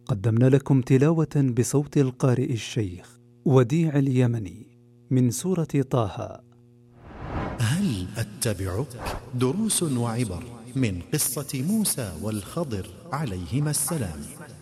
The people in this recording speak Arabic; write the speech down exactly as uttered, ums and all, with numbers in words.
قدمنا لكم تلاوة بصوت القارئ الشيخ وديع اليمني من سورة طه. هل أتبعك؟ دروس وعبر من قصة موسى والخضر عليهما السلام.